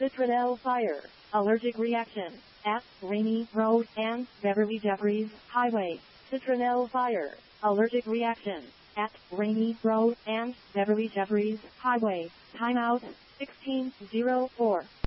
Citronelle Fire. Allergic reaction. At Rainy Road and Beverly Jeffries Highway. Citronelle Fire. Allergic reaction. At Rainy Road and Beverly Jeffries Highway. Timeout 1604.